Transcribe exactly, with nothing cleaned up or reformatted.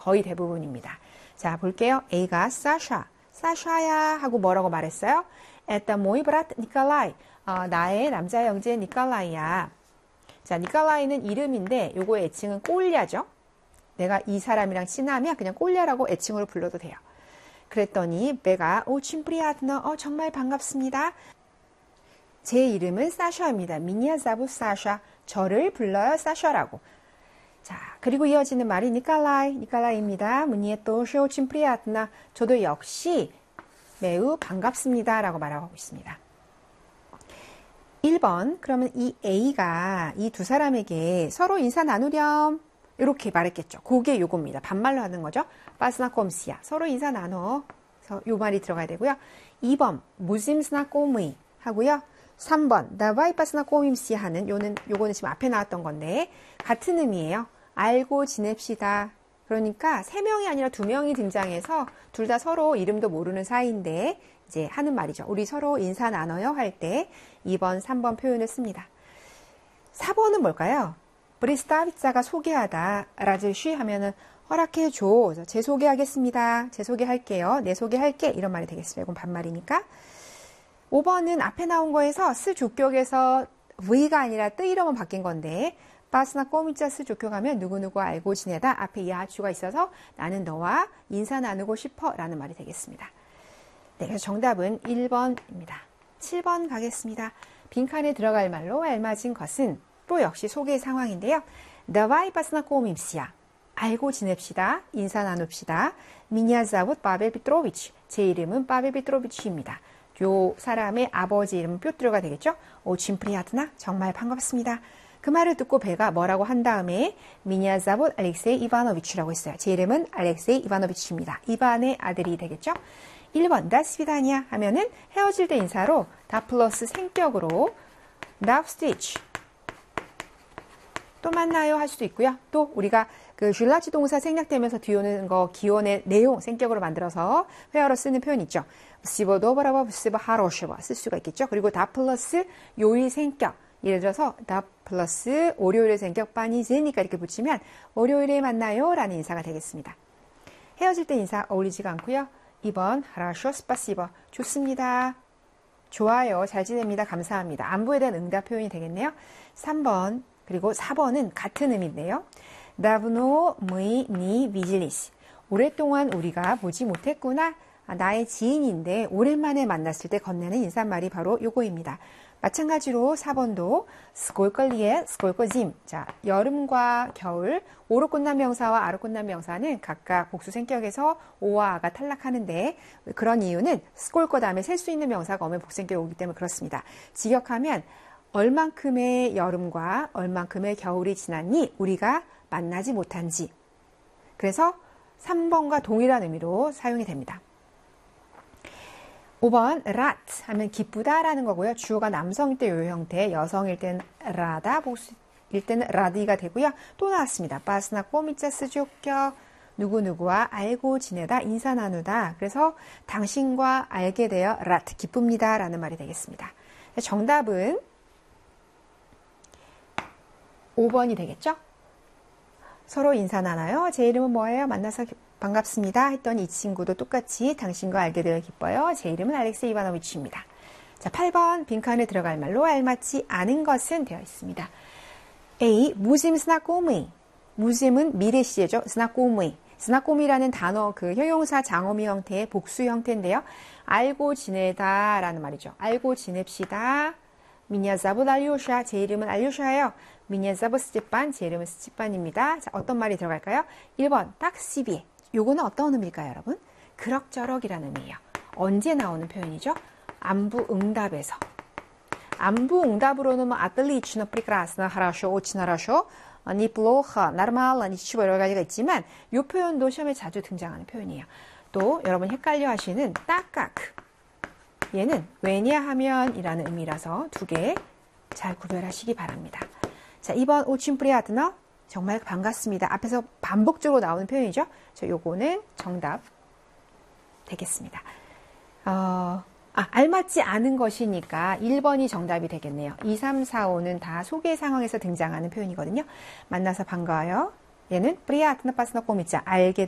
거의 대부분입니다. 자, 볼게요. A가 사샤, 사샤야 하고 뭐라고 말했어요? Это мой брат Николай. 어, 나의 남자 형제 니콜라이야. 자, 니콜라이는 이름인데 요거의 애칭은 꼴야죠. 내가 이 사람이랑 친하면 그냥 꼴야라고 애칭으로 불러도 돼요. 그랬더니 배가 오친 프리아트너 어 정말 반갑습니다. 제 이름은 사샤입니다. 미니아자부 사샤. 저를 불러요 사샤라고. 자, 그리고 이어지는 말이 니콜라이, 니콜라이입니다. 문예 또 오친 프리아트너. 저도 역시 매우 반갑습니다 라고 말하고 있습니다. 일 번, 그러면 이 A가 이 두 사람에게 서로 인사 나누렴 이렇게 말했겠죠. 그게 요겁니다. 반말로 하는 거죠. 빠스나꼼시야. 서로 인사 나눠. 요 말이 들어가야 되고요. 이 번, 무심스나꼼이 하고요. 삼 번, 다바이 빠스나꼼임시 하는 요는 요거는 지금 앞에 나왔던 건데 같은 의미예요. 알고 지냅시다. 그러니까 세 명이 아니라 두 명이 등장해서 둘 다 서로 이름도 모르는 사이인데 이제 하는 말이죠. 우리 서로 인사 나눠요 할 때 이 번, 삼 번 표현을 씁니다. 사 번은 뭘까요? 브리스타비자가 소개하다. 라즈쉬 하면은 허락해줘. 제 소개하겠습니다. 제 소개할게요. 내 소개할게. 이런 말이 되겠어요. 이건 반말이니까. 오 번은 앞에 나온 거에서 스 조격에서 V가 아니라 뜨이러만 바뀐 건데 빠스나 꼬미자 스 조격하면 누구누구 알고 지내다. 앞에 이 아주가 있어서 나는 너와 인사 나누고 싶어 라는 말이 되겠습니다. 네, 그래서 정답은 일 번입니다. 칠 번 가겠습니다. 빈칸에 들어갈 말로 알맞은 것은 또 역시 소개 상황인데요. Давай познакомимся. 알고 지냅시다. 인사 나눕시다. Меня зовут Павел Петрович. 제 이름은 파벨 피트로비치입니다. 요 사람의 아버지 이름은 뾰트로가 되겠죠. Очень приятно. 정말 반갑습니다. 그 말을 듣고 배가 뭐라고 한 다음에 Меня зовут Алексей Иванович라고 했어요. 제 이름은 알렉세이 이바노비치입니다. 이반의 아들이 되겠죠. 일 번, до свидания 하면은 헤어질 때 인사로 다 플러스 생격으로 до встречи 또 만나요 할 수도 있고요. 또 우리가 그 줄라치 동사 생략되면서 뒤에 오는 거 기원의 내용 생격으로 만들어서 회화로 쓰는 표현 있죠. всего доброго, всего хорошего 쓸 수가 있겠죠. 그리고 다 플러스 요일 생격 예를 들어서 다 플러스 월요일의 생격 빠니제니까 이렇게 붙이면 월요일에 만나요 라는 인사가 되겠습니다. 헤어질 때 인사 어울리지가 않고요. 이 번 хорошо, спасибо. 좋습니다. 좋아요. 잘 지냅니다. 감사합니다. 안부에 대한 응답 표현이 되겠네요. 삼 번 그리고 사 번은 같은 의미인데요. давно мы не виделись. 오랫동안 우리가 보지 못했구나. 아, 나의 지인인데 오랜만에 만났을 때 건네는 인사말이 바로 요거입니다. 마찬가지로 사 번도 스콜걸리에 스콜거짐. 자, 여름과 겨울 오로 끝난 명사와 아로 끝난 명사는 각각 복수 생격에서 오와 아가 탈락하는데 그런 이유는 스콜거 다음에 셀 수 있는 명사가 오면 복수 생격이 오기 때문에 그렇습니다. 직역하면 얼만큼의 여름과 얼만큼의 겨울이 지났니 우리가 만나지 못한지. 그래서 삼 번과 동일한 의미로 사용이 됩니다. 오 번 라트 하면 기쁘다라는 거고요. 주어가 남성일 때 요 형태, 여성일 땐 라다, 복수일 때는 라디가 되고요. 또 나왔습니다. 빠스나 꼬미자 스조격 누구누구와 알고 지내다, 인사 나누다. 그래서 당신과 알게 되어 라트 기쁩니다 라는 말이 되겠습니다. 정답은 오 번이 되겠죠? 서로 인사 나눠요. 제 이름은 뭐예요? 만나서 반갑습니다. 했더니 이 친구도 똑같이 당신과 알게 되어 기뻐요. 제 이름은 알렉세이 이바노비치입니다. 자, 팔 번 빈칸에 들어갈 말로 알맞지 않은 것은 되어 있습니다. A. 무심 스나꼬미. 무심은 미래 시제죠. 스나꼬미. 스나꼬미라는 단어 그 형용사 장어미 형태의 복수 형태인데요. 알고 지내다 라는 말이죠. 알고 지냅시다. Меня зовут Алёша. 제 이름은 알요샤예요. Меня зовут 스티판. 제 이름은 스티판입니다. 자, 어떤 말이 들어갈까요? 일 번 딱시비. 요거는 어떤 의미일까요, 여러분? 그럭저럭이라는 의미예요. 언제 나오는 표현이죠? 안부 응답에서. 안부 응답으로는 뭐 отлично, прекрасно, хорошо, очень хорошо, неплохо, нормально, ничего 여러 가지가 있지만 이 표현도 시험에 자주 등장하는 표현이에요. 또 여러분 헷갈려 하시는 딱깍. 얘는 왜냐하면 이라는 의미라서 두 개 잘 구별하시기 바랍니다. 자, 이 번 очень приятно. 정말 반갑습니다. 앞에서 반복적으로 나오는 표현이죠. 저 요거는 정답 되겠습니다. 어, 아, 알맞지 않은 것이니까 일 번이 정답이 되겠네요. 이, 삼, 사, 오는 다 소개 상황에서 등장하는 표현이거든요. 만나서 반가워요. 얘는 приятно познакомиться. 알게